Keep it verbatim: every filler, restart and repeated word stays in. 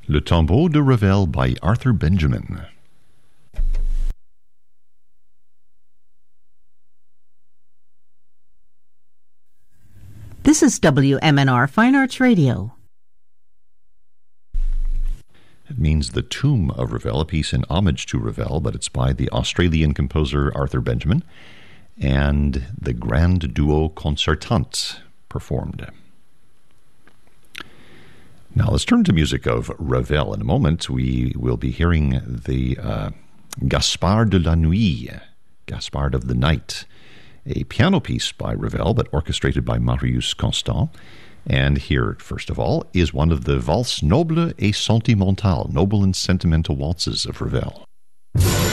Le Tombeau de Ravel by Arthur Benjamin. This is W M N R Fine Arts Radio. It means The Tomb of Ravel, a piece in homage to Ravel, but it's by the Australian composer Arthur Benjamin and the Grand Duo Concertant performed. Now let's turn to music of Ravel. In a moment, we will be hearing the uh, Gaspard de la Nuit, Gaspard of the Night, a piano piece by Ravel, but orchestrated by Marius Constant. And here, first of all, is one of the Valses Nobles et Sentimentales, noble and sentimental waltzes of Ravel.